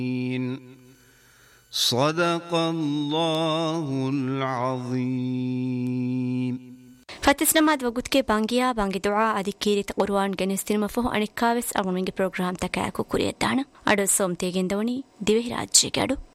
صدق الله العظيم. فتسنماد وقتك بانجيا بانجي دعاء أذكيري قرآن جنستين مفهو أنكاوس أغنمي بروجرام تكاكو كوريا دانا أدو سوم تيجين دوني ديوه راجي كادو